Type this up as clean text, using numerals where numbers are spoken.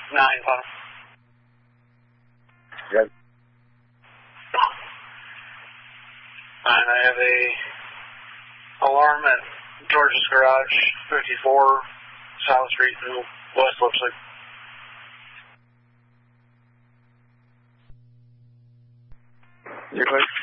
9-5. Good. And I have a alarm at George's Garage, 54 South Street in West Lipstick. You're clear.